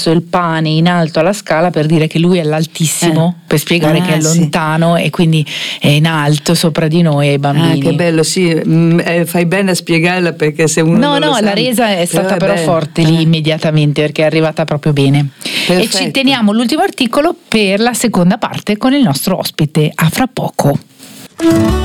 messo il pane in alto alla scala per dire che lui è l'altissimo, per spiegare che è lontano e quindi è in alto sopra di noi e i bambini. Che bello, sì, fai bene a spiegarla, perché se uno non lo sa, la resa è stata però forte lì immediatamente, perché è arrivata proprio bene. Perfetto. E ci teniamo l'ultimo articolo per la seconda parte con il nostro ospite. A fra poco.